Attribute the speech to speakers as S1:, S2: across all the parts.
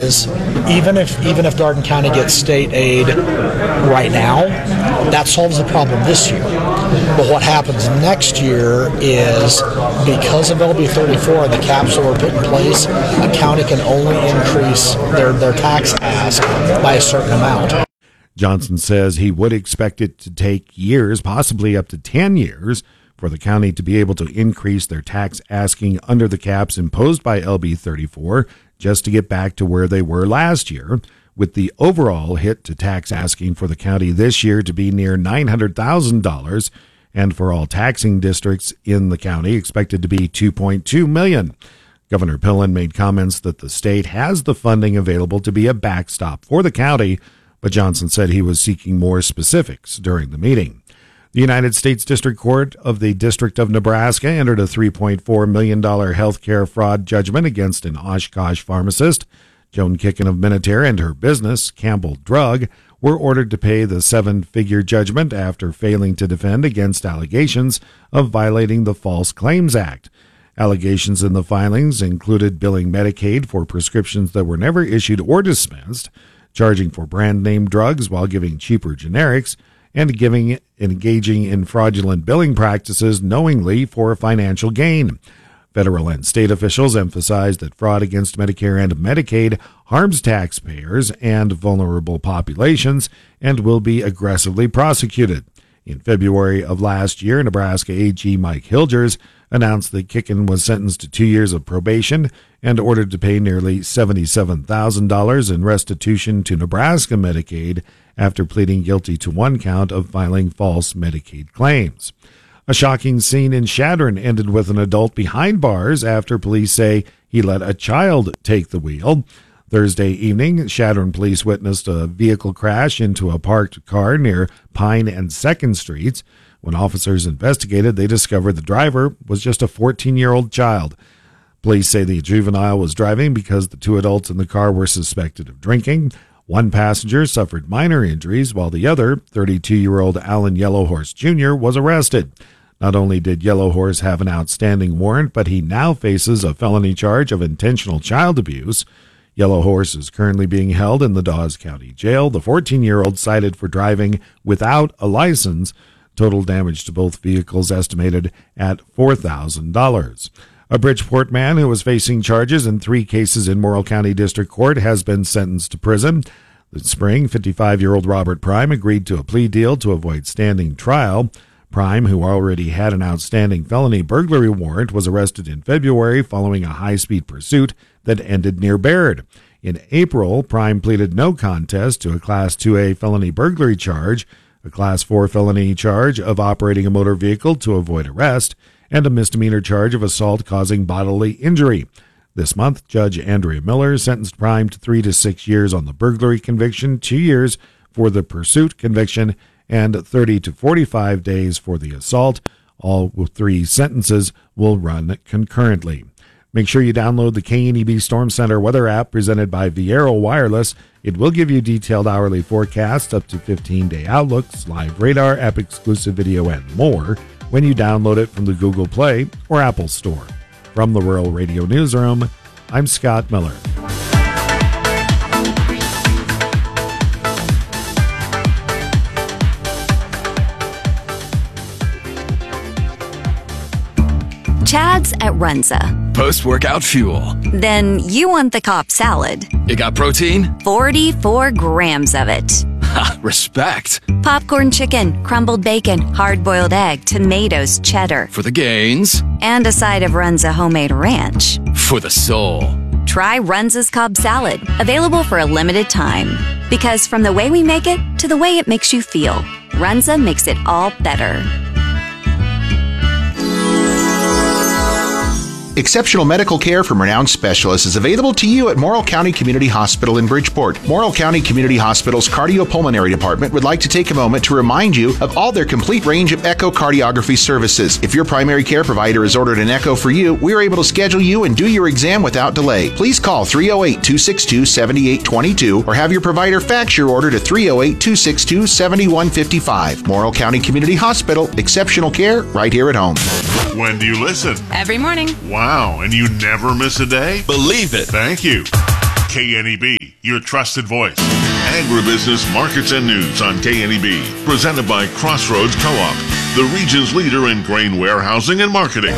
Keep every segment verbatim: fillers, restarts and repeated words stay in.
S1: is, even if even if Darden County gets state aid right now, that solves the problem this year. But what happens next year is, because of L B thirty-four and the caps that were put in place, a county can only increase their, their tax ask by a certain amount.
S2: Johnson says he would expect it to take years, possibly up to ten years, for the county to be able to increase their tax asking under the caps imposed by L B thirty-four just to get back to where they were last year, with the overall hit to tax asking for the county this year to be near nine hundred thousand dollars, and for all taxing districts in the county expected to be two point two million dollars. Governor Pillen made comments that the state has the funding available to be a backstop for the county, but Johnson said he was seeking more specifics during the meeting. The United States District Court of the District of Nebraska entered a three point four million dollars health care fraud judgment against an Oshkosh pharmacist. Joan Kicken of Minutair and her business, Campbell Drug, were ordered to pay the seven-figure judgment after failing to defend against allegations of violating the False Claims Act. Allegations in the filings included billing Medicaid for prescriptions that were never issued or dispensed, charging for brand-name drugs while giving cheaper generics, and giving engaging in fraudulent billing practices knowingly for financial gain. Federal and state officials emphasized that fraud against Medicare and Medicaid harms taxpayers and vulnerable populations and will be aggressively prosecuted. In February of last year, Nebraska A G Mike Hilgers announced that Kicken was sentenced to two years of probation and ordered to pay nearly seventy-seven thousand dollars in restitution to Nebraska Medicaid after pleading guilty to one count of filing false Medicaid claims. A shocking scene in Chadron ended with an adult behind bars after police say he let a child take the wheel. Thursday evening, Chadron police witnessed a vehicle crash into a parked car near Pine and second Streets. When officers investigated, they discovered the driver was just a fourteen-year-old child. Police say the juvenile was driving because the two adults in the car were suspected of drinking. One passenger suffered minor injuries, while the other, thirty-two-year-old Alan Yellowhorse Junior, was arrested. Not only did Yellowhorse have an outstanding warrant, but he now faces a felony charge of intentional child abuse. Yellowhorse is currently being held in the Dawes County Jail. The fourteen-year-old cited for driving without a license. Total damage to both vehicles estimated at four thousand dollars. A Bridgeport man who was facing charges in three cases in Morrill County District Court has been sentenced to prison. This spring, fifty-five-year-old Robert Prime agreed to a plea deal to avoid standing trial. Prime, who already had an outstanding felony burglary warrant, was arrested in February following a high-speed pursuit that ended near Baird. In April, Prime pleaded no contest to a Class two A felony burglary charge, a Class four felony charge of operating a motor vehicle to avoid arrest, and a misdemeanor charge of assault causing bodily injury. This month, Judge Andrea Miller sentenced Prime to three to six years on the burglary conviction, two years for the pursuit conviction, and thirty to forty-five days for the assault. All three sentences will run concurrently. Make sure you download the K N E B Storm Center weather app presented by Viero Wireless. It will give you detailed hourly forecasts, up to fifteen-day outlooks, live radar, app-exclusive video, and more when you download it from the Google Play or Apple Store. From the Rural Radio Newsroom, I'm Scott Miller.
S3: Chad's at Runza.
S4: Post-workout fuel.
S3: Then you want the Cobb salad.
S4: It got protein?
S3: forty-four grams of it.
S4: Ha, respect.
S3: Popcorn chicken, crumbled bacon, hard-boiled egg, tomatoes, cheddar.
S4: For the gains.
S3: And a side of Runza homemade ranch.
S4: For the soul.
S3: Try Runza's Cobb salad, available for a limited time. Because from the way we make it to the way it makes you feel, Runza makes it all better.
S5: Exceptional medical care from renowned specialists is available to you at Morrill County Community Hospital in Bridgeport. Morrill County Community Hospital's Cardiopulmonary Department would like to take a moment to remind you of all their complete range of echocardiography services. If your primary care provider has ordered an echo for you, we are able to schedule you and do your exam without delay. Please call three oh eight, two six two, seven eight two two or have your provider fax your order to three oh eight, two six two, seven one five five. Morrill County Community Hospital, exceptional care right here at home.
S6: When do you listen?
S7: Every morning.
S6: Wow, and you never miss a day?
S4: Believe it.
S6: Thank you. K N E B, your trusted voice. Agribusiness markets and news on K N E B. Presented by Crossroads Co-op, the region's leader in grain warehousing and marketing.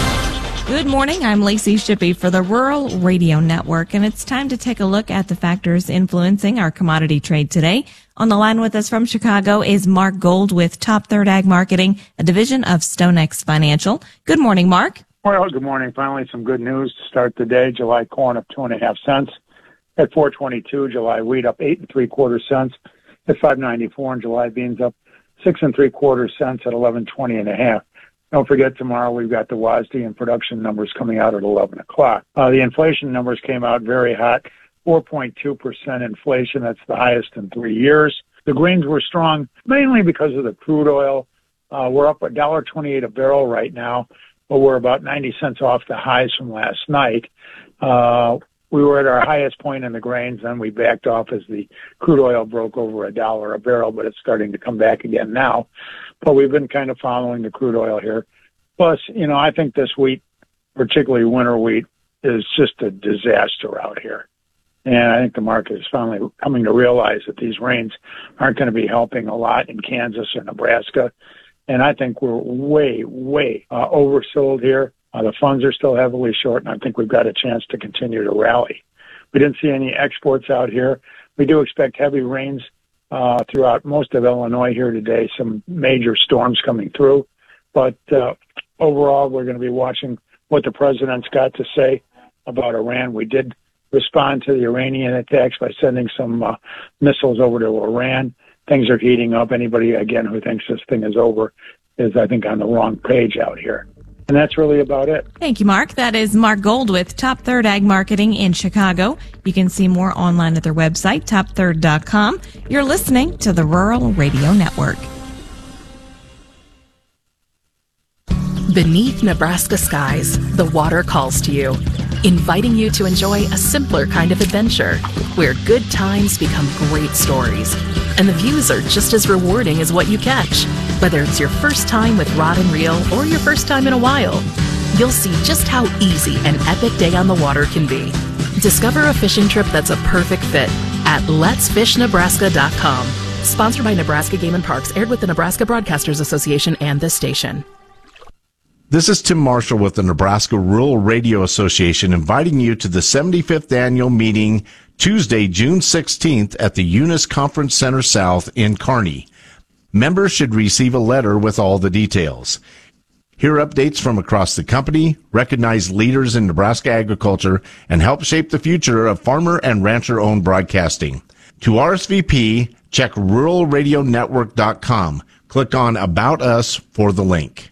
S7: Good morning. I'm Lacey Shippey for the Rural Radio Network, and it's time to take a look at the factors influencing our commodity trade today. On the line with us from Chicago is Mark Gold with Top Third Ag Marketing, a division of StoneX Financial. Good morning, Mark.
S8: Well, good morning. Finally, some good news to start the day. July corn up two and a half cents at four twenty-two. July wheat up eight and three quarter cents at five ninety-four, and July beans up six and three quarter cents at eleven twenty and a half. Don't forget, tomorrow we've got the W A S D and production numbers coming out at eleven o'clock. Uh, the inflation numbers came out very hot, four point two percent inflation. That's the highest in three years. The grains were strong, mainly because of the crude oil. Uh, we're up one dollar twenty-eight a barrel right now, but we're about ninety cents off the highs from last night. Uh, we were at our highest point in the grains, then we backed off as the crude oil broke over a dollar a barrel, but it's starting to come back again now. But we've been kind of following the crude oil here. Plus, you know, I think this wheat, particularly winter wheat, is just a disaster out here. And I think the market is finally coming to realize that these rains aren't going to be helping a lot in Kansas or Nebraska. And I think we're way, way uh, oversold here. Uh, the funds are still heavily short, and I think we've got a chance to continue to rally. We didn't see any exports out here. We do expect heavy rains uh, throughout most of Illinois here today, some major storms coming through. But uh, overall, we're going to be watching what the president's got to say about Iran. We did respond to the Iranian attacks by sending some uh, missiles over to Iran. Things are heating up. Anybody, again, who thinks this thing is over is, I think, on the wrong page out here. And that's really about it.
S7: Thank you, Mark. That is Mark Gold with Top Third Ag Marketing in Chicago. You can see more online at their website, top third dot com. You're listening to the Rural Radio Network.
S9: Beneath Nebraska skies, the water calls to you, inviting you to enjoy a simpler kind of adventure, where good times become great stories, and the views are just as rewarding as what you catch. Whether it's your first time with rod and reel or your first time in a while, you'll see just how easy an epic day on the water can be. Discover a fishing trip that's a perfect fit at lets fish nebraska dot com. Sponsored by Nebraska Game and Parks, aired with the Nebraska Broadcasters Association and this station.
S10: This is Tim Marshall with the Nebraska Rural Radio Association, inviting you to the seventy-fifth annual meeting Tuesday, June sixteenth at the Eunice Conference Center South in Kearney. Members should receive a letter with all the details. Hear updates from across the company, recognize leaders in Nebraska agriculture, and help shape the future of farmer and rancher-owned broadcasting. To R S V P, check rural radio network dot com. Click on About Us for the link.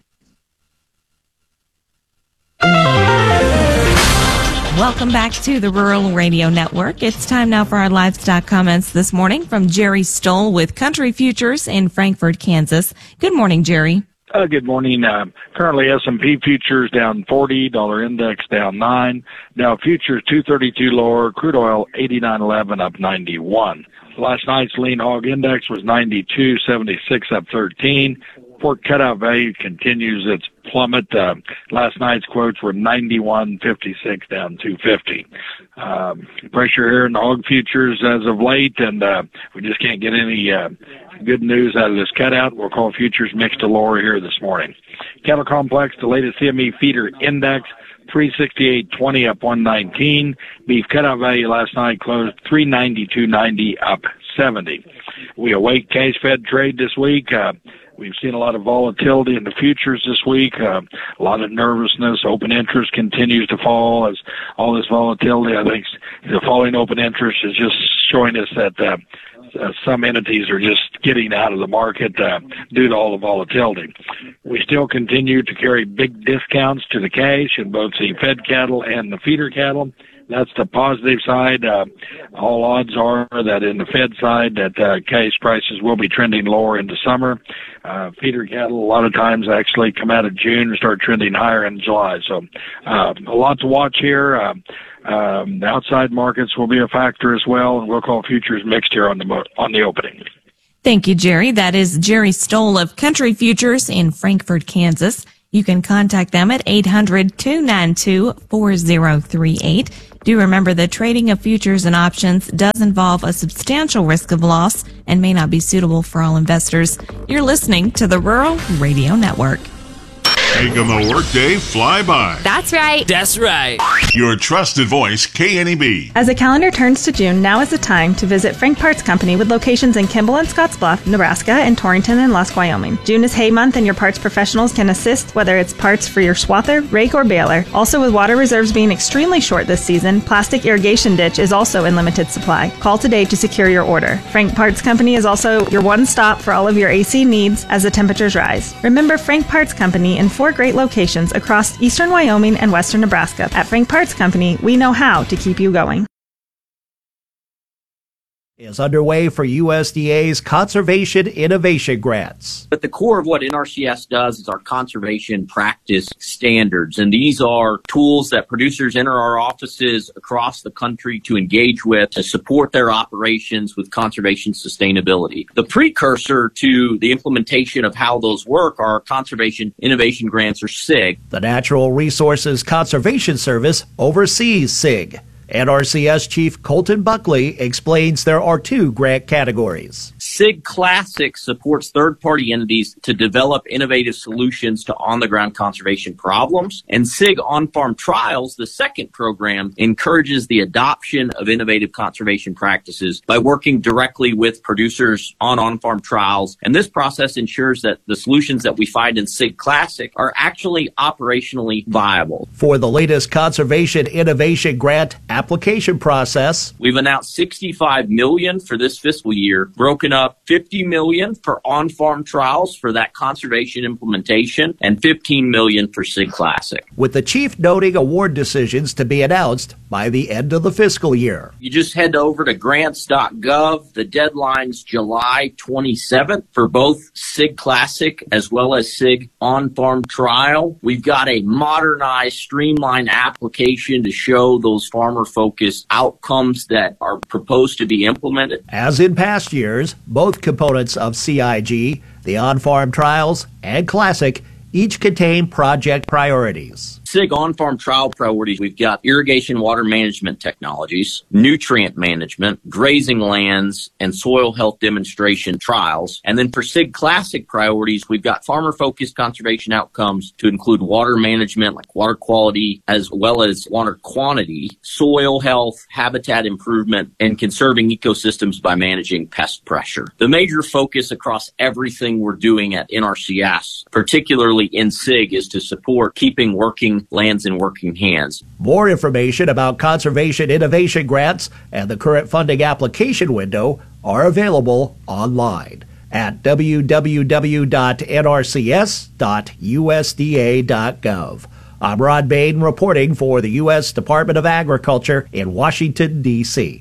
S7: Welcome back to the Rural Radio Network. It's time now for our livestock comments this morning from Jerry Stoll with Country Futures in Frankfort, Kansas. Good morning, Jerry.
S11: Uh, good morning. Uh, currently S and P futures down forty, dollar index down nine. Now futures two thirty-two lower, crude oil eighty-nine eleven up ninety-one. Last night's lean hog index was ninety-two seventy-six up thirteen. Pork cutout value continues its plummet. Uh, last night's quotes were ninety-one fifty-six down two fifty. Um, pressure here in the hog futures as of late, and uh, we just can't get any uh, good news out of this cutout. We'll call futures mixed to lower here this morning. Cattle complex, the latest C M E feeder index, three sixty-eight twenty up one nineteen. Beef cutout value last night closed three ninety-two ninety up seventy. We await case fed trade this week. Uh, We've seen a lot of volatility in the futures this week, uh, a lot of nervousness. Open interest continues to fall as all this volatility. I think the falling open interest is just showing us that uh, uh, some entities are just getting out of the market uh, due to all the volatility. We still continue to carry big discounts to the cash in both the fed cattle and the feeder cattle. That's the positive side. Uh, all odds are that in the Fed side that uh, cash prices will be trending lower into summer. Uh, feeder cattle a lot of times actually come out of June and start trending higher in July. So uh, a lot to watch here. Uh, um, the outside markets will be a factor as well, and we'll call futures mixed here on the mo- on the opening.
S7: Thank you, Jerry. That is Jerry Stoll of Country Futures in Frankfort, Kansas. You can contact them at eight hundred two nine two four zero three eight. Do remember that trading of futures and options does involve a substantial risk of loss and may not be suitable for all investors. You're listening to the Rural Radio Network.
S6: Making the workday fly by.
S12: That's right.
S4: That's right.
S6: Your trusted voice, K N E B.
S12: As the calendar turns to June, now is the time to visit Frank Parts Company with locations in Kimball and Scottsbluff, Nebraska, and Torrington and Lusk, Wyoming. June is hay month and your parts professionals can assist whether it's parts for your swather, rake, or baler. Also, with water reserves being extremely short this season, plastic irrigation ditch is also in limited supply. Call today to secure your order. Frank Parts Company is also your one stop for all of your A C needs as the temperatures rise. Remember Frank Parts Company in four great locations across eastern Wyoming and western Nebraska. At Frank Parts Company, we know how to keep you going.
S13: Is underway for U S D A's Conservation Innovation Grants.
S14: But the core of what N R C S does is our conservation practice standards. And these are tools that producers enter our offices across the country to engage with to support their operations with conservation sustainability. The precursor to the implementation of how those work are Conservation Innovation Grants, or S I G.
S13: The Natural Resources Conservation Service oversees S I G. N R C S Chief Colton Buckley explains there are two grant categories.
S14: S I G Classic supports third-party entities to develop innovative solutions to on-the-ground conservation problems. And S I G On-Farm Trials, the second program, encourages the adoption of innovative conservation practices by working directly with producers on on-farm trials. And this process ensures that the solutions that we find in S I G Classic are actually operationally viable.
S13: For the latest Conservation Innovation Grant application process,
S14: we've announced sixty-five million dollars for this fiscal year, broken up fifty million dollars for on-farm trials for that conservation implementation, and fifteen million dollars for S I G Classic.
S13: With the chief noting award decisions to be announced by the end of the fiscal year.
S14: You just head over to grants dot gov. The deadline's July twenty-seventh for both S I G Classic as well as S I G On-Farm Trial. We've got a modernized, streamlined application to show those farmer-focused outcomes that are proposed to be implemented.
S13: As in past years, both components of C I G, the on-farm trials and Classic, each contain project priorities.
S14: S I G on-farm trial priorities, we've got irrigation water management technologies, nutrient management, grazing lands, and soil health demonstration trials. And then for S I G Classic priorities, we've got farmer-focused conservation outcomes to include water management, like water quality, as well as water quantity, soil health, habitat improvement, and conserving ecosystems by managing pest pressure. The major focus across everything we're doing at N R C S, particularly in S I G, is to support keeping working lands in working hands.
S13: More information about Conservation Innovation Grants and the current funding application window are available online at w w w dot n r c s dot u s d a dot gov. I'm Rod Bain reporting for the U S Department of Agriculture in Washington, D C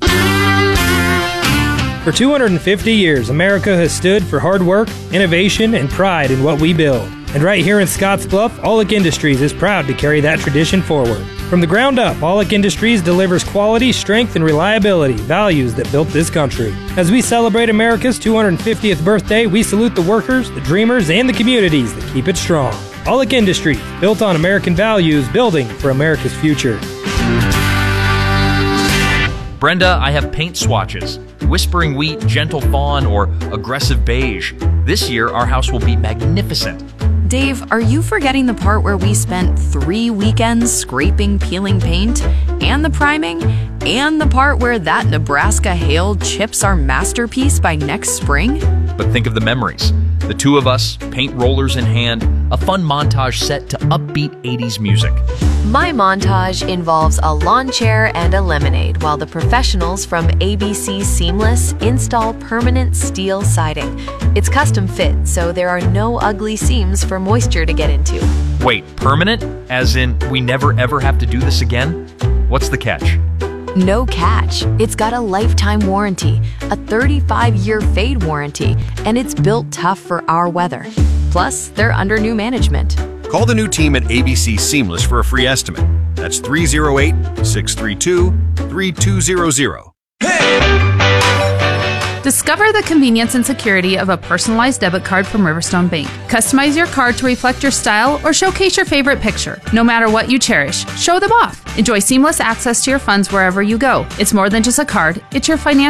S15: For two hundred fifty years, America has stood for hard work, innovation, and pride in what we build. And right here in Scottsbluff, Aulick Industries is proud to carry that tradition forward. From the ground up, Aulick Industries delivers quality, strength, and reliability, values that built this country. As we celebrate America's two hundred fiftieth birthday, we salute the workers, the dreamers, and the communities that keep it strong. Aulick Industries, built on American values, building for America's future.
S16: Brenda, I have paint swatches. Whispering Wheat, Gentle Fawn, or Aggressive Beige. This year, our house will be magnificent.
S3: Dave, are you forgetting the part where we spent three weekends scraping, peeling paint, and the priming, and the part where that Nebraska hail chips our masterpiece by next spring?
S16: But think of the memories. The two of us, paint rollers in hand, a fun montage set to upbeat eighties music.
S17: My montage involves a lawn chair and a lemonade while the professionals from A B C Seamless install permanent steel siding. It's custom fit, so there are no ugly seams for moisture to get into.
S16: Wait, permanent? As in, we never ever have to do this again? What's the catch?
S17: No catch. It's got a lifetime warranty, a thirty-five year fade warranty, and it's built tough for our weather. Plus, they're under new management.
S18: Call the new team at A B C Seamless for a free estimate. That's three oh eight, six three two, three two zero zero.
S19: Discover the convenience and security of a personalized debit card from Riverstone Bank. Customize your card to reflect your style or showcase your favorite picture. No matter what you cherish, show them off. Enjoy seamless access to your funds wherever you go. It's more than just a card, it's your financial